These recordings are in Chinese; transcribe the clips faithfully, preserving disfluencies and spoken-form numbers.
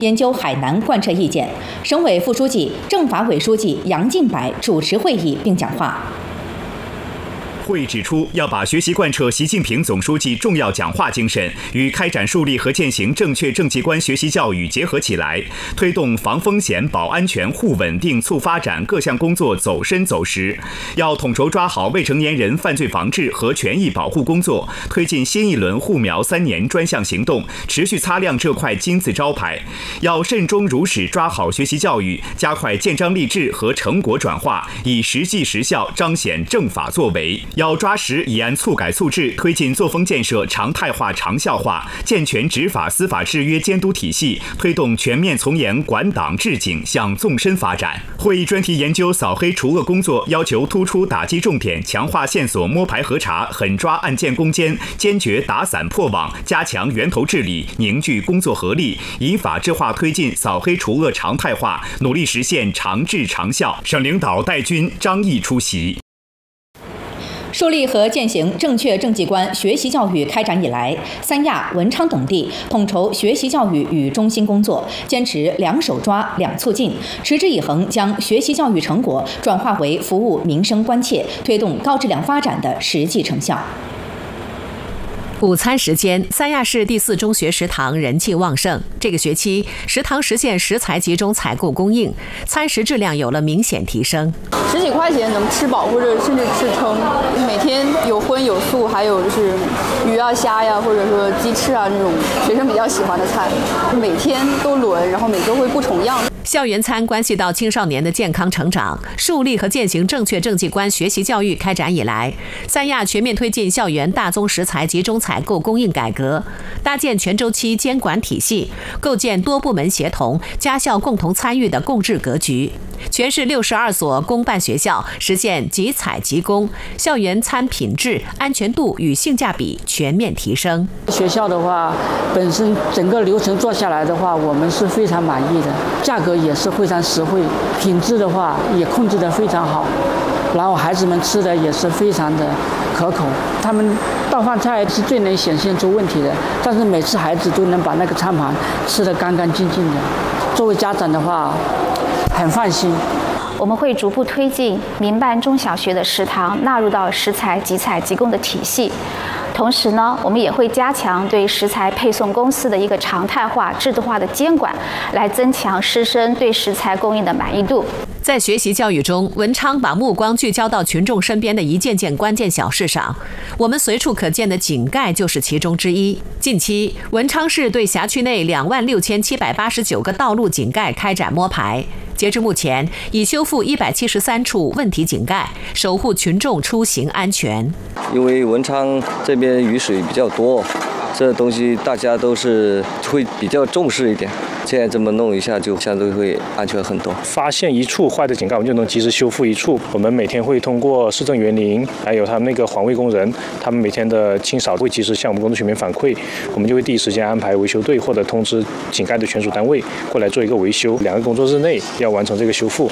研究海南贯彻意见。省委副书记、政法委书记杨进柏主持会议并讲话。 会议指出，要把学习贯彻习近平总书记重要讲话精神与开展树立和践行正确政绩观学习教育结合起来，推动防风险、保安全、护稳定、促发展各项工作走深走实。要统筹抓好未成年人犯罪防治和权益保护工作，推进新一轮护苗三年专项行动，持续擦亮这块金字招牌。要慎终如始抓好学习教育，加快建章立制和成果转化，以实际实效彰显政法作为。要抓实以案促改促治，推进作风建设常态化长效化，健全执法司法制约监督体系，推动全面从严管党治警向纵深发展。会议专题研究扫黑除恶工作要求突出打击重点，强化线索摸排核查，狠抓案件攻坚，坚决打散破网，加强源头治理，凝聚工作合力，以法治化推进扫黑除恶常态化，努力实现长治长效。省领导带军张毅出席。 树立和践行正确政绩观学习教育开展以来，三亚、文昌等地统筹学习教育与中心工作，坚持两手抓、两促进，持之以恒将学习教育成果转化为服务民生关切、推动高质量发展的实际成效。 午餐时间，三亚市第四中学食堂人气旺盛。这个学期，食堂实现食材集中采购供应，餐食质量有了明显提升。 十几块钱能吃饱，或者甚至吃撑。每天有荤有素，还有就是鱼啊、虾呀，或者说鸡翅啊，这种学生比较喜欢的菜，每天都轮，然后每周会不重样。 校园餐关系到青少年的健康成长，树立和践行正确政绩观学习教育开展以来，三亚全面推进校园大宗食材集中采购供应改革，搭建全周期监管体系，构建多部门协同、家校共同参与的共治格局。全市六十二所公办学校实现即采即供，校园餐品质、安全度与性价比全面提升。 学校的话，本身整个流程做下来的话，我们是非常满意的，价格也是非常实惠，品质的话也控制得非常好，然后孩子们吃的也是非常的可口。他们倒饭菜是最能显现出问题的，但是每次孩子都能把那个餐盘吃得干干净净的。作为家长的话，很放心。 我们会逐步推进民办中小学的食堂纳入到食材即采即供的体系。同时呢，我们也会加强对食材配送公司的一个常态化、制度化的监管，来增强师生对食材供应的满意度。 在学习教育中，文昌把目光聚焦到群众身边的一件件关键小事上，我们随处可见的井盖就是其中之一。近期，文昌市对辖区内两万六千七百八十九个道路井盖开展摸排。截至目前，已修复一百七十三处问题井盖，守护群众出行安全。 因为文昌这边雨水比较多，这东西大家都是会比较重视一点。现在这么弄一下，就相对会安全很多。 发现一处坏的井盖，我们就能及时修复一处。我们每天会通过市政园林，还有他们那个环卫工人，他们每天的清扫会及时向我们工作群员反馈，我们就会第一时间安排维修队或者通知井盖的权属单位过来做一个维修，两个工作日内要完成这个修复。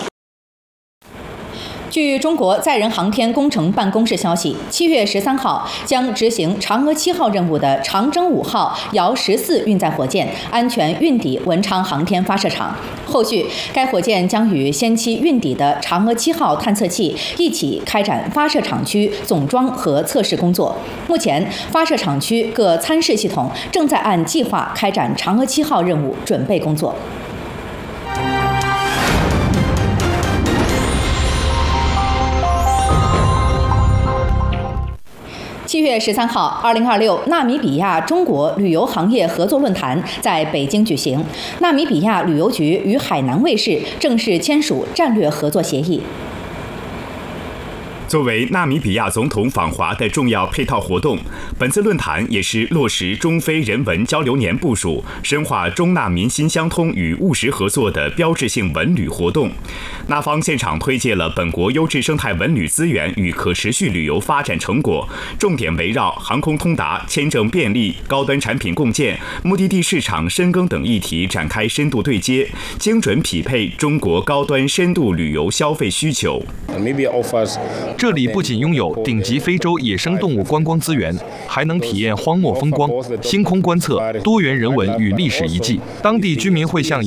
据中国载人航天工程办公室消息，七月十三号将执行嫦娥七号任务的长征五号遥十四运载火箭安全运抵文昌航天发射场。后续，该火箭将与先期运抵的嫦娥七号探测器一起开展发射场区总装和测试工作。目前，发射场区各参试系统正在按计划开展嫦娥七号任务准备工作。七月十三号，二零二六纳米比亚中国旅游行业合作论坛在北京举行。纳米比亚旅游局与海南卫视正式签署战略合作协议。 作为纳米比亚总统访华的重要配套活动，本次论坛也是落实中非人文交流年部署、深化中纳民心相通与务实合作的标志性文旅活动。那方现场推介了本国优质生态文旅资源与可持续旅游发展成果，重点围绕航空通达、签证便利、高端产品共建、目的地市场深耕等议题展开深度对接，精准匹配中国高端深度旅游消费需求。 这里不仅拥有顶级非洲野生动物观光资源，还能体验荒漠风光、星空观测、多元人文与历史遗迹。当地居民会向